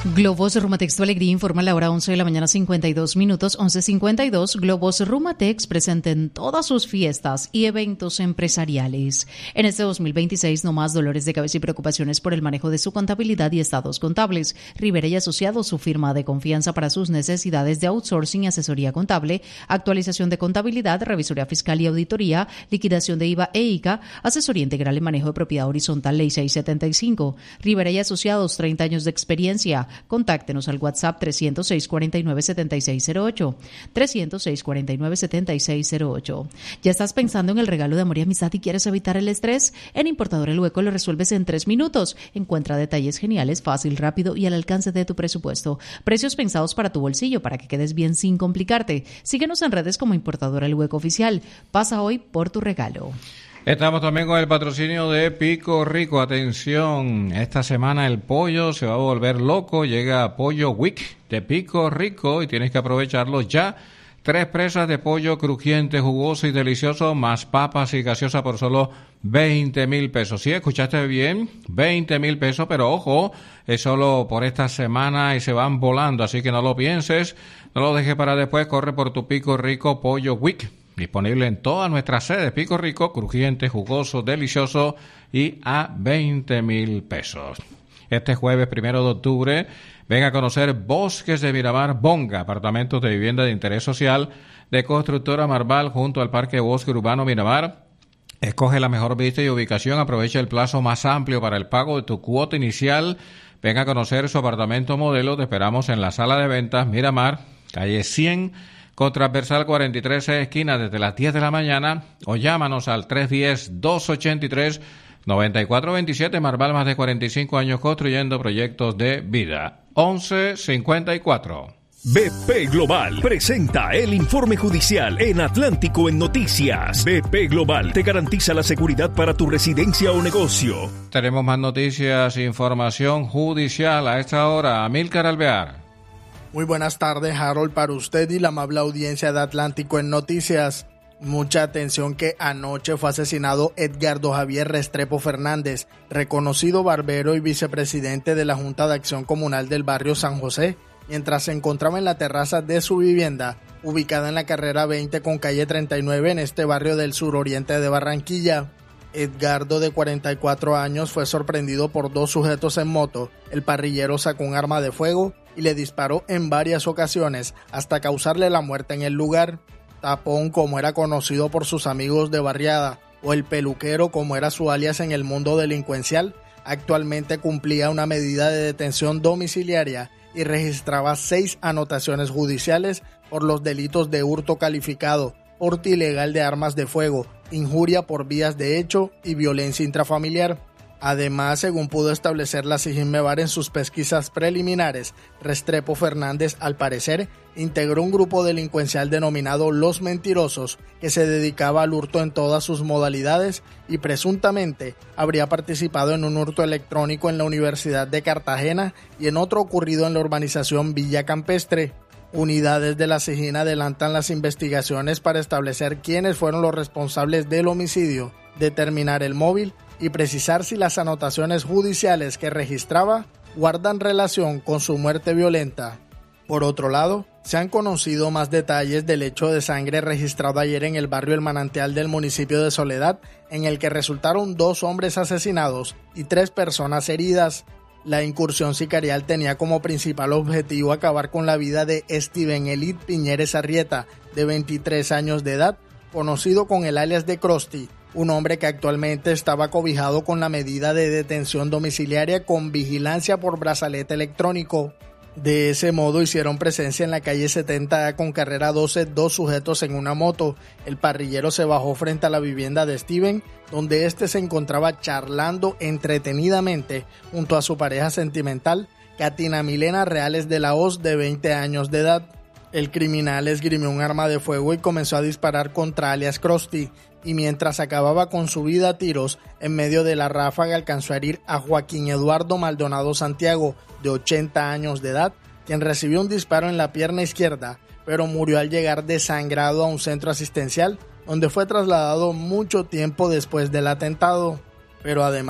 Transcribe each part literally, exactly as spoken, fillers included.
Globos Rumatex Tu Alegría informa a la hora once de la mañana cincuenta y dos minutos, once cincuenta y dos. Globos Rumatex presenten todas sus fiestas y eventos empresariales. En este dos mil veintiséis no más dolores de cabeza y preocupaciones por el manejo de su contabilidad y estados contables. Rivera y Asociados, su firma de confianza para sus necesidades de outsourcing y asesoría contable, actualización de contabilidad, revisoría fiscal y auditoría, liquidación de I V A e I C A, asesoría integral en manejo de propiedad horizontal, ley seiscientos setenta y cinco. Rivera y Asociados, treinta años de experiencia. Contáctenos al WhatsApp trescientos seis, cuarenta y nueve, setenta y seis cero ocho, trescientos seis, cuarenta y nueve, setenta y seis cero ocho. ¿Ya estás pensando en el regalo de amor y amistad y quieres evitar el estrés? En Importador El Hueco lo resuelves en tres minutos. Encuentra detalles geniales, fácil, rápido y al alcance de tu presupuesto. Precios pensados para tu bolsillo, para que quedes bien sin complicarte. Síguenos en redes como Importador El Hueco Oficial. Pasa hoy por tu regalo. Estamos también con el patrocinio de Pico Rico. Atención, esta semana el pollo se va a volver loco. Llega Pollo Week de Pico Rico y tienes que aprovecharlo ya. Tres presas de pollo crujiente, jugoso y delicioso, más papas y gaseosa por solo veinte mil pesos. ¿Sí? ¿Escuchaste bien? veinte mil pesos, pero ojo, es solo por esta semana y se van volando, así que no lo pienses, no lo dejes para después, corre por tu Pico Rico Pollo Week. Disponible en todas nuestras sedes. Pico Rico, crujiente, jugoso, delicioso y a veinte mil pesos. Este jueves primero de octubre, ven a conocer Bosques de Miramar Bonga, apartamentos de vivienda de interés social de Constructora Marval junto al Parque Bosque Urbano Miramar. Escoge la mejor vista y ubicación, aprovecha el plazo más amplio para el pago de tu cuota inicial. Ven a conocer su apartamento modelo, te esperamos en la sala de ventas Miramar, calle cien, con transversal cuarenta y tres, esquina desde las diez de la mañana, o llámanos al tres uno cero, dos ocho tres, nueve cuatro dos siete. Marval, más de cuarenta y cinco años construyendo proyectos de vida. once cincuenta y cuatro. B P Global presenta el informe judicial en Atlántico en Noticias. B P Global te garantiza la seguridad para tu residencia o negocio. Tenemos más noticias, información judicial a esta hora. Amílcar Alvear. Muy buenas tardes, Harold, para usted y la amable audiencia de Atlántico en Noticias. Mucha atención que anoche fue asesinado Edgardo Javier Restrepo Fernández, reconocido barbero y vicepresidente de la Junta de Acción Comunal del barrio San José, mientras se encontraba en la terraza de su vivienda, ubicada en la carrera veinte con calle treinta y nueve en este barrio del suroriente de Barranquilla. Edgardo, de cuarenta y cuatro años, fue sorprendido por dos sujetos en moto. El parrillero sacó un arma de fuego y le disparó en varias ocasiones hasta causarle la muerte en el lugar. Tapón, como era conocido por sus amigos de barriada, o el peluquero, como era su alias en el mundo delincuencial, actualmente cumplía una medida de detención domiciliaria y registraba seis anotaciones judiciales por los delitos de hurto calificado, porte ilegal de armas de fuego, injuria por vías de hecho y violencia intrafamiliar. Además, según pudo establecer la Sijinmevar en sus pesquisas preliminares, Restrepo Fernández, al parecer, integró un grupo delincuencial denominado Los Mentirosos, que se dedicaba al hurto en todas sus modalidades y presuntamente habría participado en un hurto electrónico en la Universidad de Cartagena y en otro ocurrido en la urbanización Villa Campestre. Unidades de la Sijín adelantan las investigaciones para establecer quiénes fueron los responsables del homicidio, determinar el móvil y precisar si las anotaciones judiciales que registraba guardan relación con su muerte violenta. Por otro lado, se han conocido más detalles del hecho de sangre registrado ayer en el barrio El Manantial del municipio de Soledad, en el que resultaron dos hombres asesinados y tres personas heridas. La incursión sicarial tenía como principal objetivo acabar con la vida de Steven Elid Piñeres Arrieta, de veintitrés años de edad, conocido con el alias de Krusty, un hombre que actualmente estaba cobijado con la medida de detención domiciliaria con vigilancia por brazalete electrónico. De ese modo hicieron presencia en la calle setenta A con carrera doce dos sujetos en una moto. El parrillero se bajó frente a la vivienda de Steven, donde éste se encontraba charlando entretenidamente junto a su pareja sentimental, Katina Milena Reales de la Hoz, de veinte años de edad. El criminal esgrimió un arma de fuego y comenzó a disparar contra alias Krusty, y mientras acababa con su vida a tiros, en medio de la ráfaga alcanzó a herir a Joaquín Eduardo Maldonado Santiago, de ochenta años de edad, quien recibió un disparo en la pierna izquierda, pero murió al llegar desangrado a un centro asistencial, donde fue trasladado mucho tiempo después del atentado. Pero además,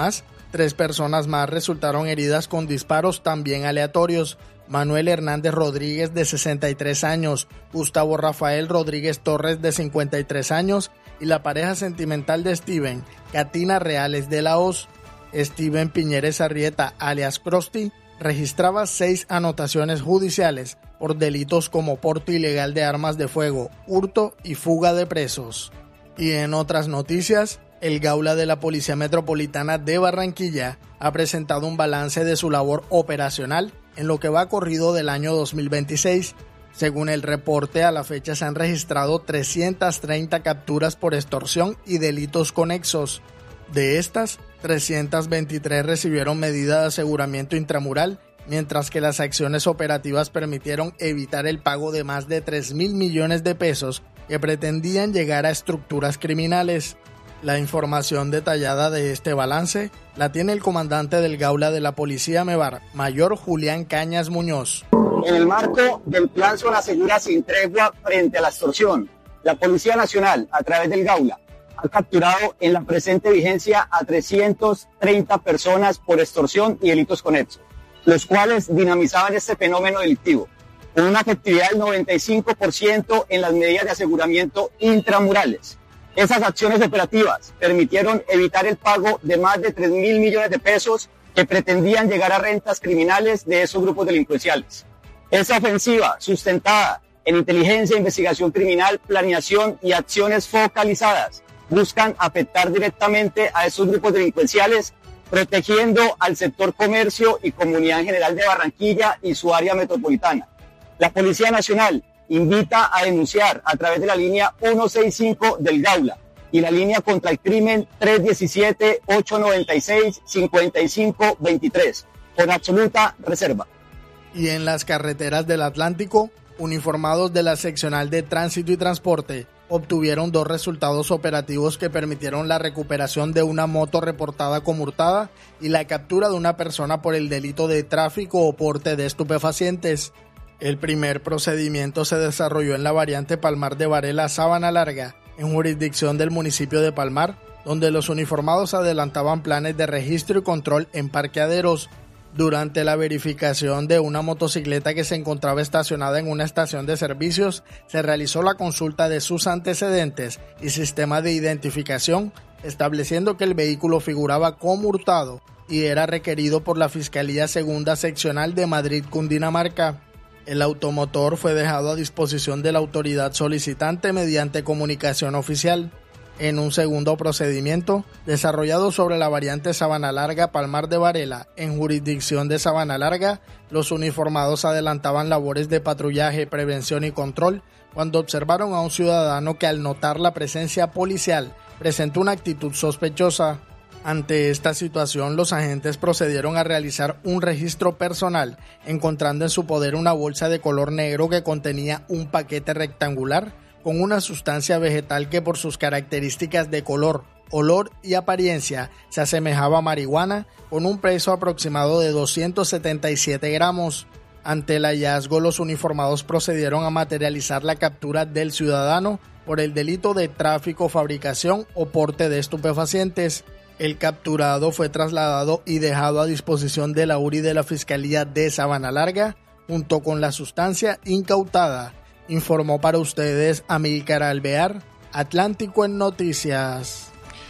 Tres personas más resultaron heridas con disparos también aleatorios. Manuel Hernández Rodríguez, de sesenta y tres años, Gustavo Rafael Rodríguez Torres, de cincuenta y tres años, y la pareja sentimental de Steven, Katina Reales de la Hoz. Steven Piñeres Arrieta, alias Krusty, registraba seis anotaciones judiciales por delitos como porte ilegal de armas de fuego, hurto y fuga de presos. Y en otras noticias, el Gaula de la Policía Metropolitana de Barranquilla ha presentado un balance de su labor operacional en lo que va corrido del año dos mil veintiséis. Según el reporte, a la fecha se han registrado trescientas treinta capturas por extorsión y delitos conexos. De estas, trescientas veintitrés recibieron medida de aseguramiento intramural, mientras que las acciones operativas permitieron evitar el pago de más de tres mil millones de pesos que pretendían llegar a estructuras criminales. La información detallada de este balance la tiene el comandante del Gaula de la Policía Mevar, Mayor Julián Cañas Muñoz. En el marco del Plan Zona Segura sin tregua frente a la extorsión, la Policía Nacional, a través del Gaula, ha capturado en la presente vigencia a trescientas treinta personas por extorsión y delitos conexos, los cuales dinamizaban este fenómeno delictivo, con una efectividad del noventa y cinco por ciento en las medidas de aseguramiento intramurales. Esas acciones operativas permitieron evitar el pago de más de tres mil millones de pesos que pretendían llegar a rentas criminales de esos grupos delincuenciales. Esa ofensiva, sustentada en inteligencia, investigación criminal, planeación y acciones focalizadas, buscan afectar directamente a esos grupos delincuenciales, protegiendo al sector comercio y comunidad en general de Barranquilla y su área metropolitana. La Policía Nacional invita a denunciar a través de la línea ciento sesenta y cinco del Gaula y la línea contra el crimen tres diecisiete, ocho noventa y seis, cincuenta y cinco veintitrés, con absoluta reserva. Y en las carreteras del Atlántico, uniformados de la Seccional de Tránsito y Transporte obtuvieron dos resultados operativos que permitieron la recuperación de una moto reportada como hurtada y la captura de una persona por el delito de tráfico o porte de estupefacientes. El primer procedimiento se desarrolló en la variante Palmar de Varela Sabana Larga, en jurisdicción del municipio de Palmar, donde los uniformados adelantaban planes de registro y control en parqueaderos. Durante la verificación de una motocicleta que se encontraba estacionada en una estación de servicios, se realizó la consulta de sus antecedentes y sistema de identificación, estableciendo que el vehículo figuraba como hurtado y era requerido por la Fiscalía Segunda Seccional de Madrid, Cundinamarca. El automotor fue dejado a disposición de la autoridad solicitante mediante comunicación oficial. En un segundo procedimiento, desarrollado sobre la variante Sabana Larga Palmar de Varela, en jurisdicción de Sabana Larga, los uniformados adelantaban labores de patrullaje, prevención y control cuando observaron a un ciudadano que, al notar la presencia policial, presentó una actitud sospechosa. Ante esta situación, los agentes procedieron a realizar un registro personal, encontrando en su poder una bolsa de color negro que contenía un paquete rectangular con una sustancia vegetal que, por sus características de color, olor y apariencia, se asemejaba a marihuana, con un peso aproximado de doscientos setenta y siete gramos. Ante el hallazgo, los uniformados procedieron a materializar la captura del ciudadano por el delito de tráfico, fabricación o porte de estupefacientes. El capturado fue trasladado y dejado a disposición de la U R I de la Fiscalía de Sabana Larga, junto con la sustancia incautada. Informó para ustedes Amílcar Alvear, Atlántico en Noticias.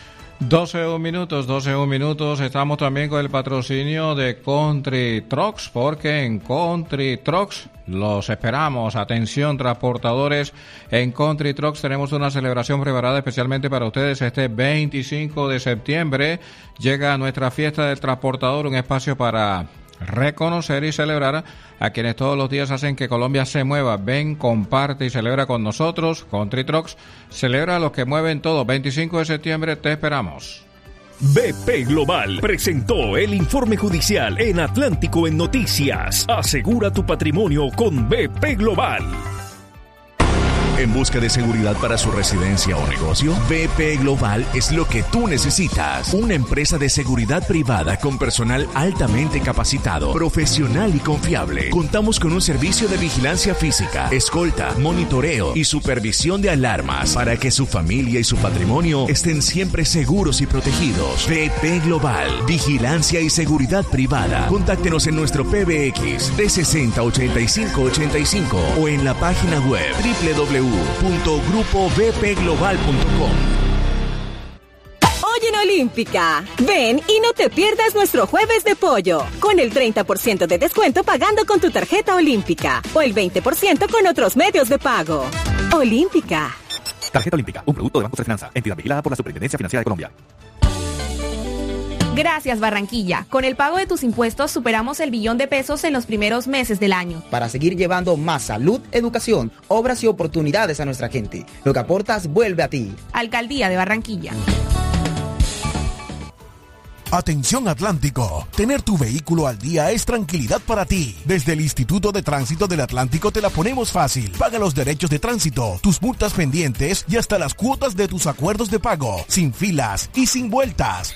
doce minutos, doce minutos. Estamos también con el patrocinio de Country Trucks, porque en Country Trucks los esperamos. Atención, transportadores, en Country Trucks tenemos una celebración preparada especialmente para ustedes. Este veinticinco de septiembre llega nuestra fiesta del transportador, un espacio para reconocer y celebrar a quienes todos los días hacen que Colombia se mueva. Ven, comparte y celebra con nosotros. Country Trucks celebra a los que mueven todo. veinticinco de septiembre te esperamos. B P Global presentó el informe judicial en Atlántico en Noticias. Asegura tu patrimonio con B P Global. ¿En busca de seguridad para su residencia o negocio? B P Global es lo que tú necesitas. Una empresa de seguridad privada con personal altamente capacitado, profesional y confiable. Contamos con un servicio de vigilancia física, escolta, monitoreo y supervisión de alarmas para que su familia y su patrimonio estén siempre seguros y protegidos. B P Global, vigilancia y seguridad privada. Contáctenos en nuestro P B X trescientos sesenta, ochenta y cinco ochenta y cinco o en la página web doble u doble u doble u punto grupo b p global punto com. Hoy en Olímpica, ven y no te pierdas nuestro jueves de pollo, con el treinta por ciento de descuento pagando con tu tarjeta Olímpica o el veinte por ciento con otros medios de pago. Olímpica. Tarjeta Olímpica, un producto de Banco de Finanza, entidad vigilada por la Superintendencia Financiera de Colombia. Gracias, Barranquilla. Con el pago de tus impuestos superamos el billón de pesos en los primeros meses del año. Para seguir llevando más salud, educación, obras y oportunidades a nuestra gente. Lo que aportas vuelve a ti. Alcaldía de Barranquilla. Atención Atlántico, tener tu vehículo al día es tranquilidad para ti. Desde el Instituto de Tránsito del Atlántico te la ponemos fácil. Paga los derechos de tránsito, tus multas pendientes y hasta las cuotas de tus acuerdos de pago, sin filas y sin vueltas.